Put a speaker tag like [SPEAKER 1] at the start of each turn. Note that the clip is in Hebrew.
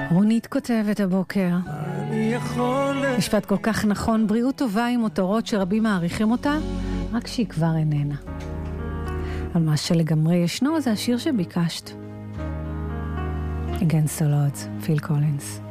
[SPEAKER 1] רונית כותבת הבוקר, משפט כל כך נכון, בריאות טובה עם מותרות שרבים מעריכים אותה, רק שהיא כבר איננה. אבל מה שלגמרי ישנו זה השיר שביקשת. Against the Odds, פיל קולינס.